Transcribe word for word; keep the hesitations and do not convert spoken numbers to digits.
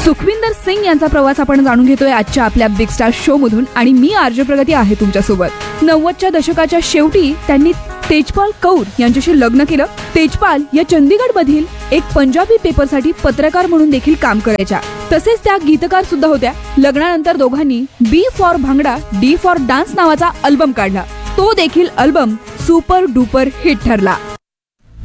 सुखविंदर सिंग यांचा प्रवास आपण जाणून घेतोय आजच्या आपल्या बिग स्टार शो मधून आणि मी आरजे प्रगती आहे तुमच्यासोबत। नव्वदच्या दशकाच्या शेवटी त्यांनी तेजपाल कौर यांच्याशी लग्न केलं। तेजपाल या चंदीगड मधील एक पंजाबी पेपरसाठी पत्रकार म्हणून देखील काम करायच्या, तसेच त्या गीतकार सुद्धा होत्या। लग्नानंतर दोघांनी बी for bhangra D for dance नावाचा अल्बम काढला, तो देखील अल्बम सुपर डुपर हिट ठरला।